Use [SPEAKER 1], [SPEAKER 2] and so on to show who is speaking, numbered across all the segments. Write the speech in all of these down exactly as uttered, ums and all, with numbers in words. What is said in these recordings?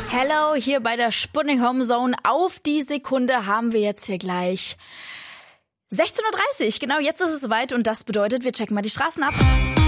[SPEAKER 1] Hello, hier bei der Sputnik Homezone. Auf die Sekunde haben wir jetzt hier gleich sechzehn Uhr dreißig. Genau, jetzt ist es soweit und das bedeutet, wir checken mal die Straßen ab.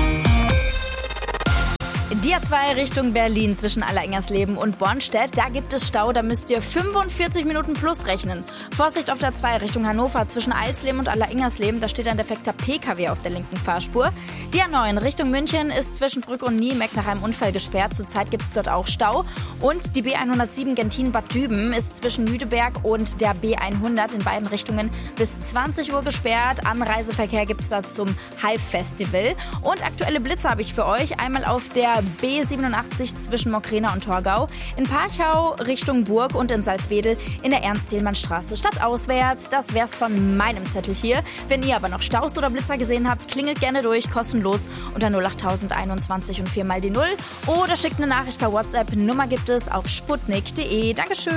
[SPEAKER 1] Die A zwei Richtung Berlin zwischen Allerengersleben und Bornstedt, da gibt es Stau, da müsst ihr fünfundvierzig Minuten plus rechnen. Vorsicht auf der A zwei Richtung Hannover zwischen Alsleben und Allerengersleben, da steht ein defekter P K W auf der linken Fahrspur. Die A neun Richtung München ist zwischen Brück und Niemeck nach einem Unfall gesperrt, zurzeit gibt es dort auch Stau. Und die B hundertsieben Gentin-Bad Düben ist zwischen Lüdeberg und der B hundert in beiden Richtungen bis zwanzig Uhr gesperrt. Anreiseverkehr gibt es da zum Hive-Festival. Und aktuelle Blitze habe ich für euch, einmal auf der B siebenundachtzig zwischen Mockrena und Torgau, in Parchau Richtung Burg und in Salzwedel in der Ernst-Thälmann-Straße stadtauswärts. Das wär's von meinem Zettel hier. Wenn ihr aber noch Staus oder Blitzer gesehen habt, klingelt gerne durch, kostenlos unter null acht einundzwanzig und vier mal die null oder schickt eine Nachricht per WhatsApp. Nummer gibt es auf sputnik punkt de. Dankeschön.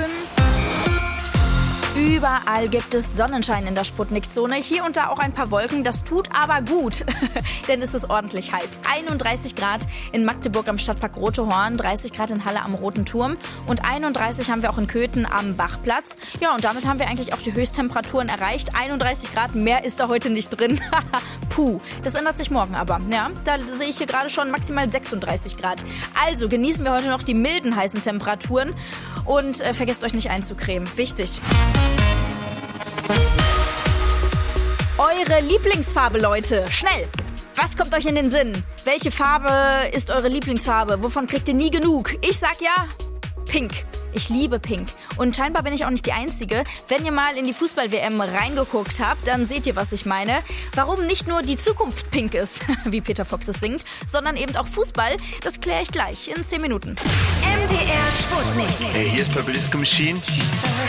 [SPEAKER 1] Überall gibt es Sonnenschein in der Sputnik-Zone. Hier und da auch ein paar Wolken. Das tut aber gut, denn es ist ordentlich heiß. einunddreißig Grad in Magdeburg am Stadtpark Rotehorn, dreißig Grad in Halle am Roten Turm und einunddreißig haben wir auch in Köthen am Bachplatz. Ja, und damit haben wir eigentlich auch die Höchsttemperaturen erreicht. einunddreißig Grad, mehr ist da heute nicht drin. Puh, das ändert sich morgen aber. Ja, da sehe ich hier gerade schon maximal sechsunddreißig Grad. Also genießen wir heute noch die milden heißen Temperaturen und äh, vergesst euch nicht einzucremen. Wichtig. Eure Lieblingsfarbe, Leute. Schnell! Was kommt euch in den Sinn? Welche Farbe ist eure Lieblingsfarbe? Wovon kriegt ihr nie genug? Ich sag ja, Pink. Ich liebe Pink. Und scheinbar bin ich auch nicht die Einzige. Wenn ihr mal in die Fußball-W M reingeguckt habt, dann seht ihr, was ich meine. Warum nicht nur die Zukunft pink ist, wie Peter Fox es singt, sondern eben auch Fußball, das kläre ich gleich in zehn Minuten.
[SPEAKER 2] M D R Sputnik.
[SPEAKER 3] Hey, hier ist Purple Disco Machine.